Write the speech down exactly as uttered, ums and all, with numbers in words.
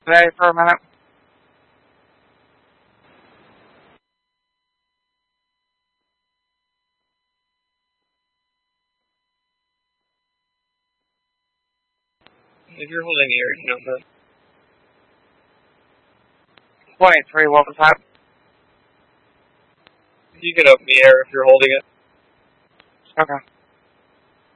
today for a minute. If you're holding the air, you know that. twenty-three, what was that? You can open the air if you're holding it. Okay.